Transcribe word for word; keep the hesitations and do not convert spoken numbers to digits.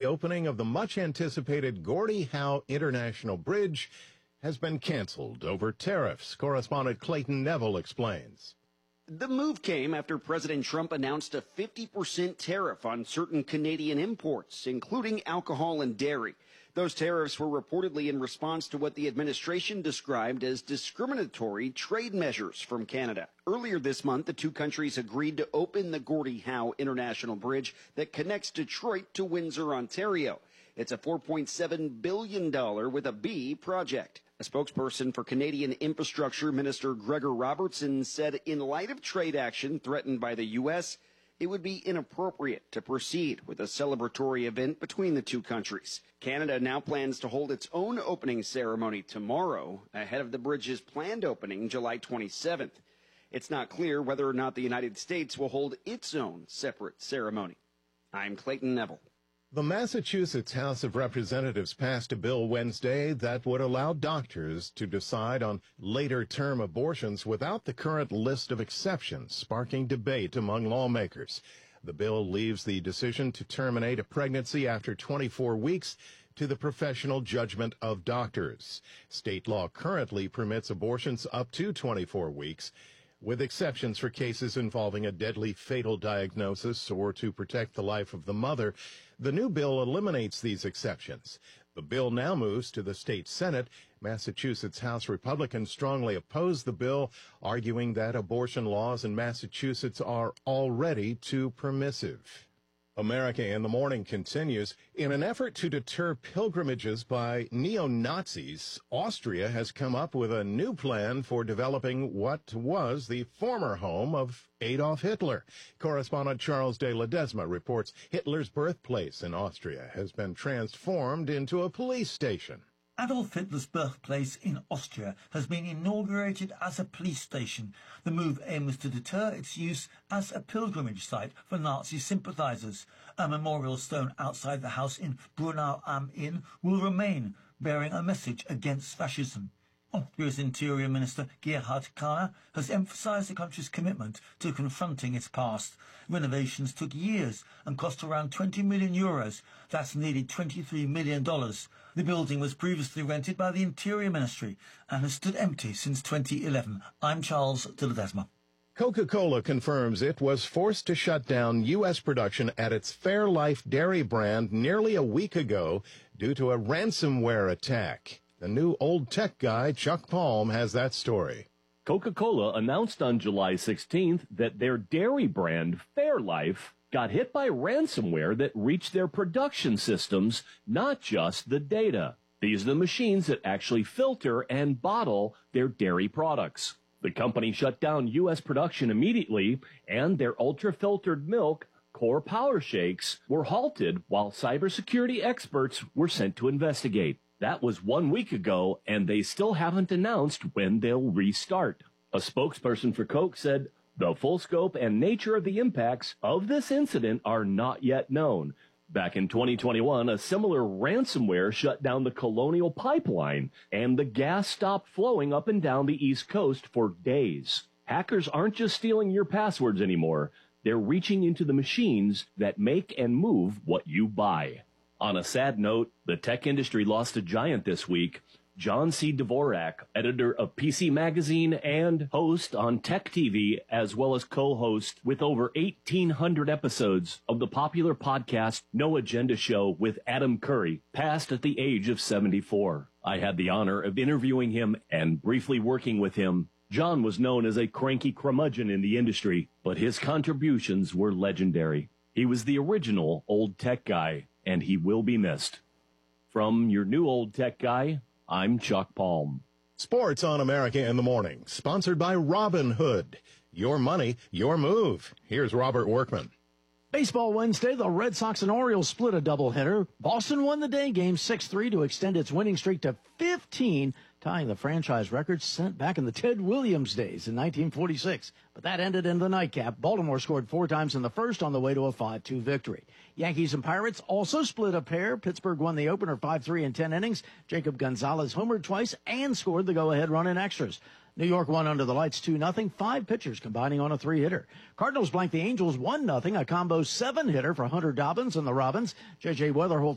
opening of the much-anticipated Gordie Howe International Bridge has been canceled over tariffs. Correspondent Clayton Neville explains. The move came after President Trump announced a fifty percent tariff on certain Canadian imports, including alcohol and dairy. Those tariffs were reportedly in response to what the administration described as discriminatory trade measures from Canada. Earlier this month, the two countries agreed to open the Gordie Howe International Bridge that connects Detroit to Windsor, Ontario. It's a four point seven billion dollars with a B project. A spokesperson for Canadian Infrastructure Minister Gregor Robertson said in light of trade action threatened by the U S, it would be inappropriate to proceed with a celebratory event between the two countries. Canada now plans to hold its own opening ceremony tomorrow, ahead of the bridge's planned opening July twenty-seventh. It's not clear whether or not the United States will hold its own separate ceremony. I'm Clayton Neville. The Massachusetts House of Representatives passed a bill Wednesday that would allow doctors to decide on later-term abortions without the current list of exceptions, sparking debate among lawmakers. The bill leaves the decision to terminate a pregnancy after twenty-four weeks to the professional judgment of doctors. State law currently permits abortions up to twenty-four weeks, with exceptions for cases involving a deadly fatal diagnosis or to protect the life of the mother. The new bill eliminates these exceptions. The bill now moves to the state Senate. Massachusetts House Republicans strongly oppose the bill, arguing that abortion laws in Massachusetts are already too permissive. America in the Morning continues. In an effort to deter pilgrimages by neo-Nazis, Austria has come up with a new plan for developing what was the former home of Adolf Hitler. Correspondent Charles de Ledesma reports Hitler's birthplace in Austria has been transformed into a police station. Adolf Hitler's birthplace in Austria has been inaugurated as a police station. The move aims to deter its use as a pilgrimage site for Nazi sympathisers. A memorial stone outside the house in Brunau am Inn will remain, bearing a message against fascism. Austria's Interior Minister Gerhard Kahner has emphasised the country's commitment to confronting its past. Renovations took years and cost around twenty million euros. That's nearly twenty-three million dollars. The building was previously rented by the Interior Ministry and has stood empty since twenty eleven. I'm Charles de Ledesma. Coca-Cola confirms it was forced to shut down U S production at its Fairlife dairy brand nearly a week ago due to a ransomware attack. The new old tech guy, Chuck Palm, has that story. Coca-Cola announced on July sixteenth that their dairy brand, Fairlife, got hit by ransomware that reached their production systems, not just the data. These are the machines that actually filter and bottle their dairy products. The company shut down U S production immediately, and their ultra-filtered milk, Core Power Shakes, were halted while cybersecurity experts were sent to investigate. That was one week ago, and they still haven't announced when they'll restart. A spokesperson for Coke said, the full scope and nature of the impacts of this incident are not yet known. Back in twenty twenty-one, a similar ransomware shut down the Colonial Pipeline, and the gas stopped flowing up and down the East Coast for days. Hackers aren't just stealing your passwords anymore. They're reaching into the machines that make and move what you buy. On a sad note, the tech industry lost a giant this week. John C. Dvorak, editor of P C Magazine and host on Tech T V, as well as co-host with over eighteen hundred episodes of the popular podcast No Agenda Show with Adam Curry, passed at the age of seventy-four. I had the honor of interviewing him and briefly working with him. John was known as a cranky curmudgeon in the industry, but his contributions were legendary. He was the original old tech guy, and he will be missed. From your new old tech guy, I'm Chuck Palm. Sports on America in the Morning, sponsored by Robin Hood. Your money, your move. Here's Robert Workman. Baseball Wednesday, the Red Sox and Orioles split a doubleheader. Boston won the day game six three to extend its winning streak to fifteen, tying the franchise record sent back in the Ted Williams days in nineteen forty-six. But that ended in the nightcap. Baltimore scored four times in the first on the way to a five two victory. Yankees and Pirates also split a pair. Pittsburgh won the opener five three in ten innings. Jacob Gonzalez homered twice and scored the go-ahead run in extras. New York won under the lights two nothing, five pitchers combining on a three-hitter. Cardinals blanked the Angels one nothing, a combo seven-hitter for Hunter Dobbins and the Robins. J J Weatherholt